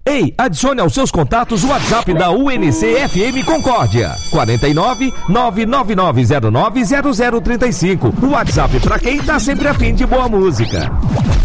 Ei, adicione aos seus contatos o WhatsApp da UNC FM Concórdia. 49 999090035. O WhatsApp pra quem tá sempre a fim de boa música.